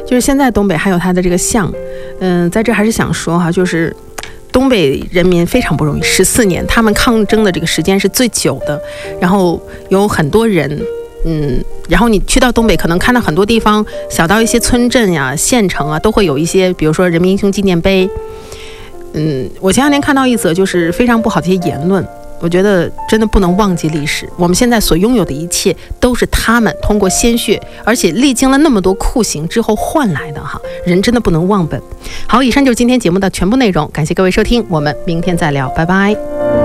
就是现在东北还有它的这个象，在这还是想说哈，就是东北人民非常不容易，14年，他们抗争的这个时间是最久的，然后有很多人。然后你去到东北，可能看到很多地方，小到一些村镇呀、县城啊，都会有一些，比如说人民英雄纪念碑。我前两天看到一则就是非常不好的一些言论，我觉得真的不能忘记历史。我们现在所拥有的一切，都是他们通过鲜血，而且历经了那么多酷刑之后换来的哈。人真的不能忘本。好，以上就是今天节目的全部内容，感谢各位收听，我们明天再聊，拜拜。